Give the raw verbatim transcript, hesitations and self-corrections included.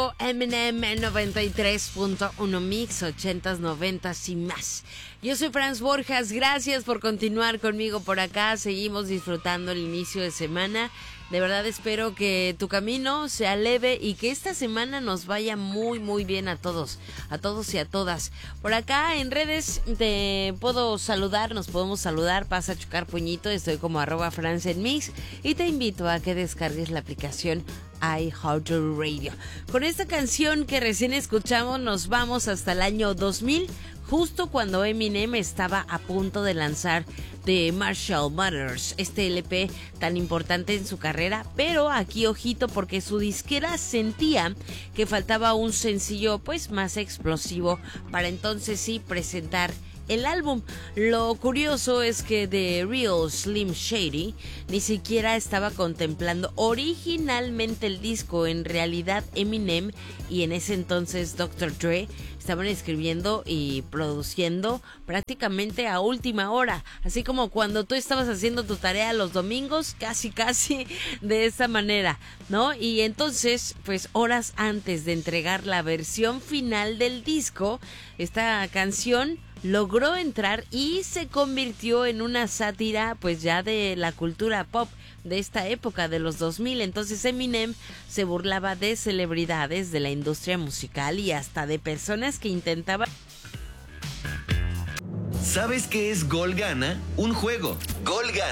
nuevo Eminem en noventa y tres punto uno Mix, ochentas, noventas y más. Yo soy Franz Borjas, gracias por continuar conmigo por acá. Seguimos disfrutando el inicio de semana. De verdad espero que tu camino sea leve y que esta semana nos vaya muy muy bien a todos, a todos y a todas. Por acá en redes te puedo saludar, nos podemos saludar, pasa a chocar puñito, estoy como arroba Franz en Mix y te invito a que descargues la aplicación iHeartRadio. Con esta canción que recién escuchamos nos vamos hasta el año dos mil, justo cuando Eminem estaba a punto de lanzar The Marshall Mathers, este L P tan importante en su carrera, pero aquí ojito porque su disquera sentía que faltaba un sencillo pues más explosivo para entonces sí presentar el álbum. Lo curioso es que The Real Slim Shady ni siquiera estaba contemplando originalmente el disco. En realidad Eminem y en ese entonces doctor Dre estaban escribiendo y produciendo prácticamente a última hora, así como cuando tú estabas haciendo tu tarea los domingos, casi casi de esa manera, ¿no? Y entonces, pues horas antes de entregar la versión final del disco, esta canción logró entrar y se convirtió en una sátira pues ya de la cultura pop de esta época de los dos mil. Entonces Eminem se burlaba de celebridades de la industria musical y hasta de personas que intentaban. ¿Sabes qué es Gol Gana? Un juego. Gol Gana